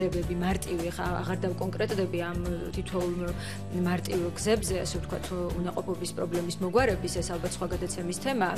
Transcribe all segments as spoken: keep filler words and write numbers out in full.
ებები მარტივი ხა აღარ დავკონკრეტდები ამ თითოეულ მარტივ გზებზე, ასე ვთქვათ, უნაყოფობის პრობლემის მოგვარების, ეს ალბათ სხვა გადაცემის თემაა.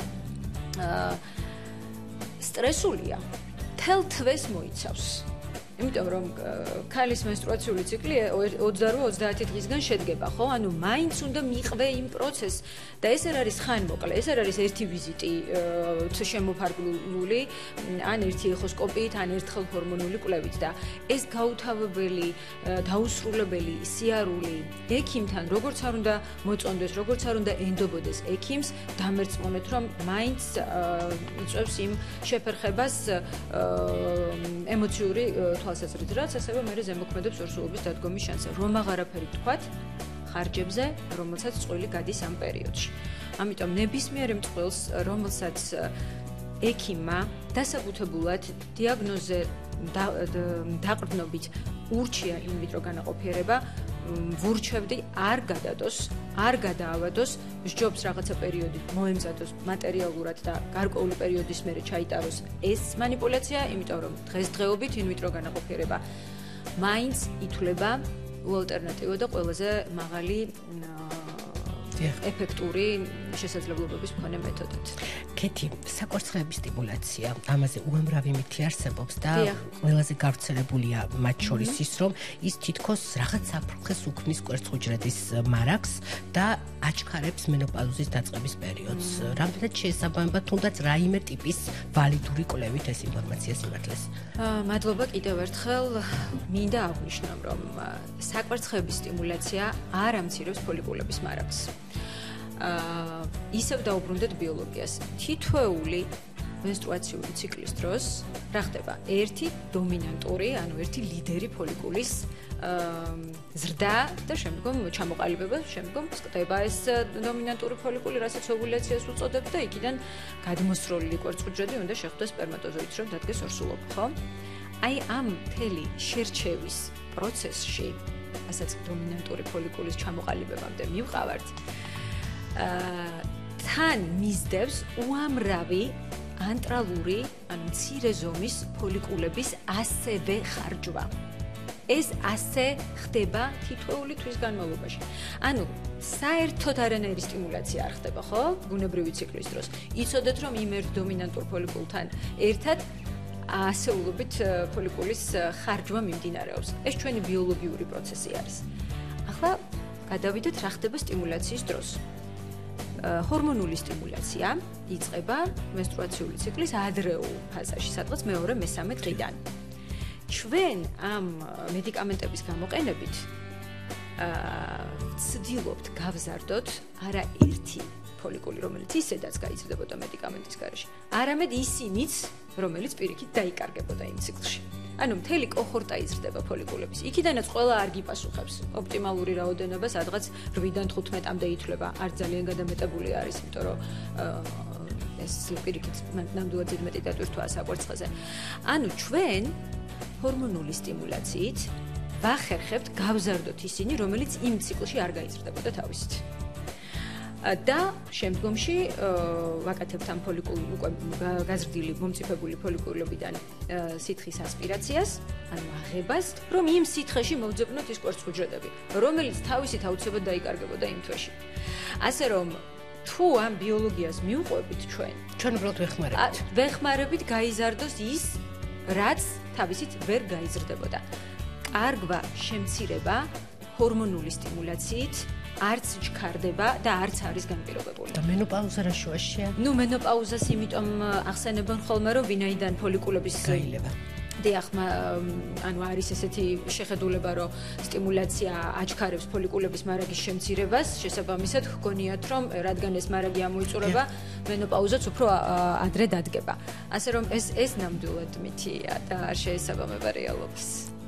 სტრესულია. თელ თვეს მოიცავს. იმიტომ რომ ქალის მენსტრუაციული ციკლი ოცდაოთხ ოცდაათი დღისგან შედგება, ხო? ანუ მაინც უნდა მიყვე იმ პროცესს და ეს არ არის ხანმოკლე, ეს არ არის ერთი ვიზიტი შემოფარგლული, ან ერთი ეხოსკოპიით, ან ერთხელ ჰორმონული კვლევით და ეს გაუთავებელი, დაუსრულებელი სიარული ექიმთან როგორც არ უნდა მოწონდეს, როგორც არ უნდა ენდობოდეს ექიმს, დამერწმუნეთ რომ მაინც იწვევს იმ შეფერხებას ემოციური თვალსაზრისით, რაც ასევე მე ზემოქმედებს ორსულობის დადგომის შანსზე. რომ აღარაფერი თქვათ ხარჯებზე, რომელსაც წყვილი გადის ამ პერიოდში. ამიტომ ნებისმიერი მწყვილს, რომელსაც ექიმმა დასაბუთებულად დიაგნოზე დაყრდნობით ურჩია ინვიტრო განაყოფიერება, ვურჩევდი არ გადადოს, არ გადაავადოს, სჯობს რაღაცა პერიოდი მოემზადოს მატერიალურად და გარკვეული პერიოდის მერე ჩაიტაროს ეს მანიპულაცია, იმიტომ რომ დღესდღეობით ინვიტრო განაყოფიერება მაინც ითვლება უალტერნატივო და ყველაზე მაღალი ეფექტური შესაძლებლობების მქონე მეთოდით. კეთი, საკვერცხლების სტიმულაცია, ამაზე უამრავი მითი არსებობს და ყველაზე გავრცელებულია მათ შორის ის, რომ ის თითქოს რაღაც საფრთხეს უქმნის კვერცხუჯრედის მარაგს და აჩქარებს მენოპაუზის დაწყების პერიოდს. რამდენად შეესაბამება თუნდაც რაიმე ტიპის ვალიდური კვლევით ეს ინფორმაცია სიმართლეს? მადლობა კიდევ ერთხელ. მინდა აღვნიშნო, რომ საკვერცხლების სტიმულაცია არ ამცირებს ფოლიკულების მარაგს. აა ისევ დაუბრუნდეთ ბიოლოგიას. თითოეული მენსტრუაციული ციკლის დროს რა ხდება? ერთი დომინანტური, ანუ ერთი ლიდერი ფოლიკულის ზრდა და შემდგომ ჩამოყალიბება, შემდგომ ხდება ეს დომინანტური ფოლიკული, რასაც ოვულაციას უწოდებთ და იქიდან გადმოსროლილი კვერცხუჯრედი უნდა შეხვდეს სპერმატოზოიდს, რომ დადგეს ორსულობა, ხო? აი ამ მთელი შერჩევის პროცესში, რასაც დომინანტური ფოლიკულის ჩამოყალიბებამდე მივყავართ, თან მისდევს უამრავი ანტრალური, ანუ მცირე ზომის ფოლიკულების ასევე ხარჯვა. ეს ასე ხდება თითოეული თვის განმავლობაში. ანუ საერთოდ არანაირი სტიმულაცია არ ხდება, ხო? ბუნებრივი ციკლის დროს. იცოდეთ, რომ იმ ერთ დომინანტურ ფოლიკულთან ერთად ასეულობით ფოლიკულის ხარჯვა მიმდინარეობს. ეს ჩვენი ბიოლოგიური პროცესი არის. ახლა გადავიდეთ რა ხდება სტიმულაციის დროს. ჰორმონული სტიმულაცია იწყება მენსტრუაციული ციკლის ადრეულ ფაზაში, სადღაც მეორე მესამე დღიდან. ჩვენ ამ მედიკამენტების გამოყენებით ვცდილობთ გავზარდოთ არა ერთი ფოლიკული, რომელიც ისედაც გაიზრდებოდა მედიკამენტის გარეშე, არამედ ისინიც, რომელიც პირიქით დაიკარგებოდა იმ ციკლში. ანუ მთელი კოჰორტა იზრდება ფოლიკულების. იქიდანაც ყველა არ გიპასუხებს. ოპტიმალური რაოდენობა სადღაც რვიდან თხუთმეტამდე ითვლება. არ ძალიან გადამეტებული არის, იმიტომ რომ ეს პირიქით ნამდვილად ზედმეტი დატვირთვაა საკვერცხლზე. ანუ ჩვენ ჰორმონული სტიმულაციით ვახერხებთ გავზარდოთ ისინი, რომელიც იმ ციკლში არ გაიზრდებოდა თავისით. და შემდგომში ვაკეთებთ ამ ფოლიკულ უკვე გაზრდილი მომწიფებული ფოლიკულებიდან სითხის ასპირაციას, ანუ აღებას, რომ იმ სითხეში მოვძებნოთ ის კვერცხუჯრედები, რომელიც თავისით აუცილებლად დაიკარგებოდა იმ თვეში. ასე რომ თუ ამ ბიოლოგიას მივყვებით ჩვენ, ჩვენ უბრალოდ ვეხმარებით. ვეხმარებით გაიზარდოს ის, რაც თავისით ვერ გაიზრდებოდა. კარგვა შემცირება ჰორმონული სტიმულაციით არც ჩქარდება და არც არის განპირობებული. და მენოპაუზა რა შუაშია? ნუ მენოპაუზას იმიტომ ახსენებენ ხოლმე, რომ ვინაიდან ფოლიკულების გაილება. დიახ, ანუ არის ესეთი შეხედულება, რომ სტიმულაცია აჩქარებს ფოლიკულების მარაგის შემცირებას, შესაბამისად ჰგონიათ, რომ რადგან ეს მარაგი ამოიწურება, მენოპაუზაც უფრო ადრე დადგება. ასე რომ ეს ეს ნამდვილად მითია და არ შეესაბამება რეალობას.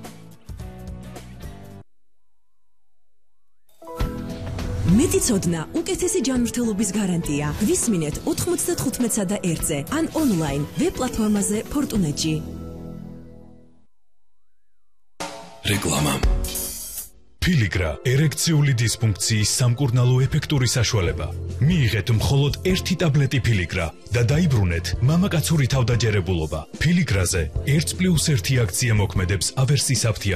მეტიცოდნა უკეთესი ჯანმრთელობის გარანტია. გვისმინეთ ოთხმოცდათხუთმეტსა და ერთზე ან ონლაინ ვებ პლატფორმაზე Fortuneji. რეკლამა. Filigra ერექციული დისფუნქციის სამკურნალო ეფექტური საშუალება. მიიღეთ მხოლოდ ერთი ტაბლეტი Filigra და დაიბრუნეთ მამაკაცური თავდაჯერებულობა. Filigrაზე ერთ პლუს ერთი აქცია მოქმედებს ავერსის